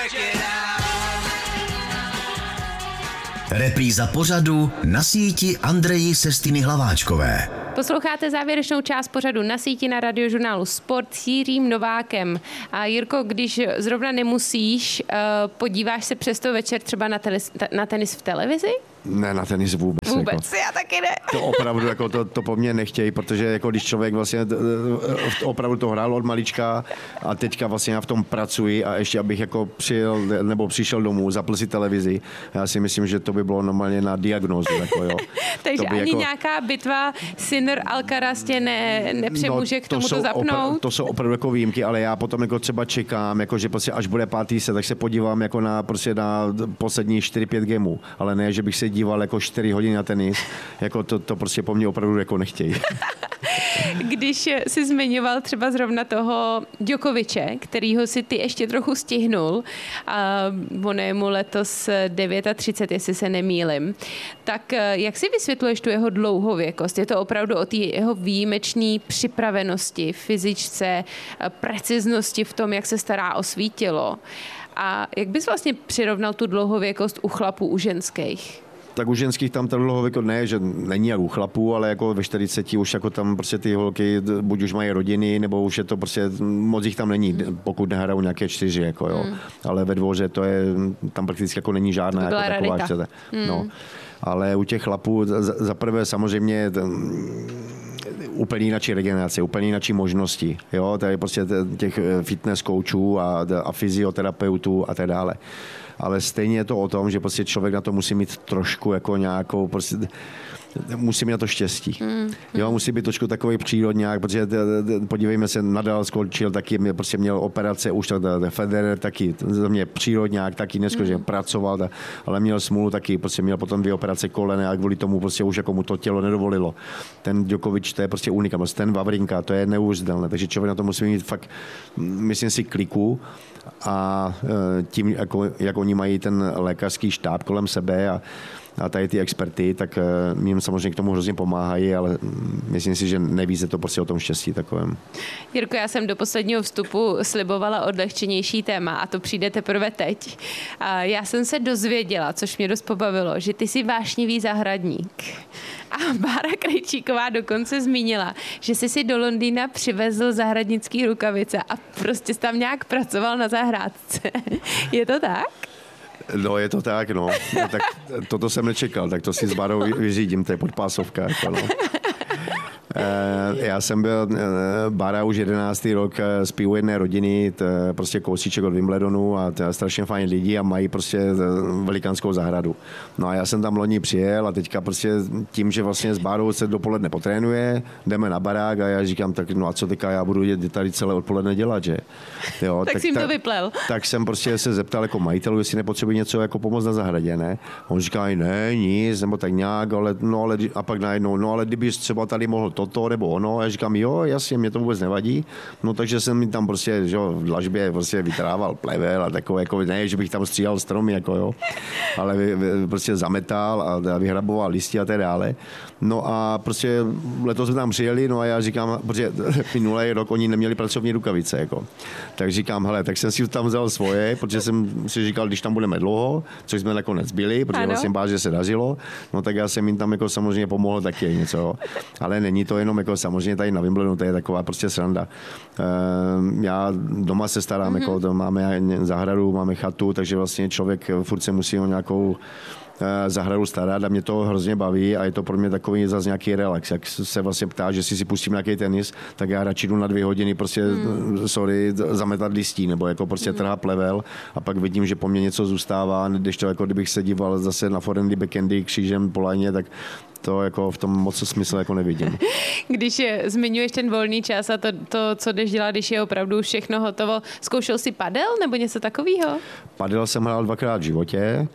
Repríza pořadu Na síti Andreji Sestiny Hlaváčkové. Posloucháte závěrečnou část pořadu Na síti na Radiožurnálu Sport s Jiřím Novákem. A Jirko, když zrovna nemusíš, podíváš se přesto večer třeba na tenis v televizi? Ne, na tenis vůbec. Vůbec, já taky ne. To opravdu jako to po mně nechtějí, protože jako když člověk vlastně opravdu to hrál od malička a teďka vlastně já v tom pracuji a ještě abych jako přišel domů, zapl si televizi, já si myslím, že to by bylo normálně na diagnózu. Jako, jo. Takže ani jako nějaká bitva Sinner Alcaraz tě nepřemůže k tomu to zapnout? To jsou opravdu jako výjimky, ale já potom jako třeba čekám, jako, že prostě až bude 5. set, tak se podívám jako na poslední 4-5 gemů, ale ne, že bych se díval jako 4 hodiny na tenis, jako to prostě po mně opravdu jako nechtějí. Když jsi zmiňoval třeba zrovna toho Djokoviče, kterýho si ty ještě trochu stihnul, a ono je mu letos 39, jestli se nemýlim, tak jak si vysvětluješ tu jeho dlouhověkost? Je to opravdu o té jeho výjimečné připravenosti, fyzičce, preciznosti v tom, jak se stará o svý tělo? A jak bys vlastně přirovnal tu dlouhověkost u chlapů, u ženských? Tak u ženských tam ta dlouhověkost ne, že není jak u chlapů, ale jako ve 40 už jako tam prostě ty holky buď už mají rodiny, nebo už je to prostě, moc jich tam není, pokud nehrajou nějaké 4, jako jo. Ale ve dvoře to je, tam prakticky jako není žádná jako taková čtete. No. Ale u těch chlapů za prvé samozřejmě úplně jináčí regenerace, úplně jináčí možnosti. Jo? Tady prostě těch fitness coachů a fyzioterapeutů a tak dále. Ale stejně je to o tom, že prostě člověk na to musí mít trošku jako nějakou, prostě, musí mít na to štěstí. Jo, musí být trošku takový přírodňák, protože podívejme se, Nadal skončil, taky prostě měl operace, už Federer taky, to mě přírodňák, taky neskutečně pracoval, ale měl smůlu taky, prostě měl potom 2 operace kolene a kvůli tomu prostě už jako mu to tělo nedovolilo. Ten Djokovic, to je prostě unikát, ten Wawrinka, to je neuvěřitelné, takže člověk na to musí mít fakt, myslím si, kliku a tím, jak oni mají ten lékařský štáb kolem sebe a tady ty experty, tak jim samozřejmě k tomu hrozně pomáhají, ale myslím si, že nevíc je to prostě o tom štěstí takovém. Jirko, já jsem do posledního vstupu slibovala odlehčenější téma a to přijde teprve teď. A já jsem se dozvěděla, což mě dost pobavilo, že ty jsi vášnivý zahradník. A Bára Krejčíková dokonce zmínila, že jsi si do Londýna přivezl zahradnický rukavice a prostě jsi tam nějak pracoval na zahrádce. Je to tak? No, je to tak, no. Tak toto jsem nečekal, tak to si s Bárou vyřídím, to je podpásovka. Jako, no. Já jsem byl, Bára už 11. rok zpívá jedné rodiny, prostě kousíček od Wimbledonu a strašně fajn lidi a mají prostě velikánskou zahradu. No a já jsem tam loni přijel a teďka prostě tím, že vlastně s Bárou se dopoledne potrénuje, jdeme na barák a já říkám, tak no a co teďka já budu tady celé odpoledne dělat, že? Jo, tak jsi jim to vyplel. Tak jsem prostě se zeptal jako majitelů, jestli nepotřebuji něco jako pomoct na zahradě, ne? A on říká, ne, nic, nebo tak nějak, ale a pak najednou, no ale kdybys třeba tady mohl toto nebo ono, a já říkám, jo, jasně, mě to vůbec nevadí, no takže jsem mi tam prostě, že v dlažbě prostě vytrával plevel a takové, jako ne, že bych tam stříhal stromy, jako jo, ale prostě zametal a vyhraboval listy a tak dále. No a prostě letos jsme tam přijeli, no a já říkám, protože minulý rok oni neměli pracovní rukavice, jako. Tak říkám, hele, tak jsem si tam vzal svoje, protože jsem si říkal, když tam budeme dlouho, což jsme nakonec byli, protože vlastně bál, že se dařilo, no tak já jsem jim tam jako samozřejmě pomohl taky něco, jo. Ale není to jenom jako samozřejmě tady na Wimbledonu, to je taková prostě sranda. Já doma se starám, jako máme zahradu, máme chatu, takže vlastně člověk furt se musí o nějakou zahradu starat a mě to hrozně baví a je to pro mě takový zase nějaký relax. Jak se vlastně ptá, že si pustím nějaký tenis, tak já radši jdu na 2 hodiny prostě, zametat listí nebo jako prostě trhat plevel a pak vidím, že po mně něco zůstává, když to jako kdybych se díval zase na forehandy, backhandy křížem po lajně, tak to jako v tom moc smysl jako nevidím. Když zmiňuješ ten volný čas a to, co jdeš dělat, když je opravdu všechno hotovo, zkoušel jsi padel nebo něco takového? Padel jsem hrál 2krát v životě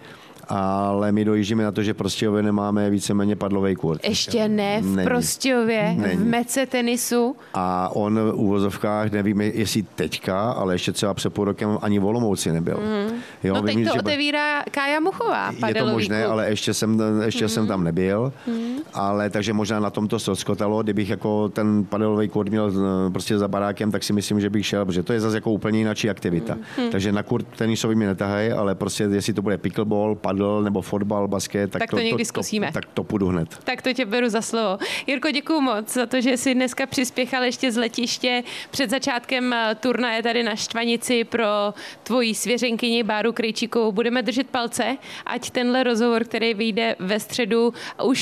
ale my dojíždíme na to, že Prostějově nemáme víceméně padlový kurt. Ještě ne v Prostějově, v mece tenisu. A on v uvozovkách, nevím, jestli teďka, ale ještě třeba před půl rokem ani v Olomouci nebyl. Jo, no teď to otevírá Kája Muchová. Je to možné, ale ještě jsem tam nebyl. Ale takže možná na tom to ztroskotalo, kdybych jako ten padelový kurt měl prostě za barákem, tak si myslím, že bych šel, protože to je zase jako úplně jináčí aktivita. Takže na kurt tenisový mě netahají, ale prostě jestli to bude pickleball, padel nebo fotbal, basket, tak to někdy zkusíme. Tak to půjdu hned. Tak to tě beru za slovo. Jirko, děkuju moc za to, že jsi dneska přispěchal ještě z letiště před začátkem turnaje tady na Štvanici pro tvoji svěřenkyni Báru Krejčíkovou. Budeme držet palce, ať tenhle rozhovor, který vyjde ve středu, už